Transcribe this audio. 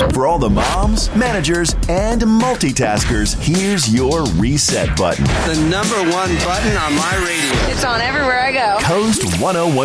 For all the moms, managers, and multitaskers, here's your reset button. The number one button on my radio. It's on everywhere I go. Coast 101.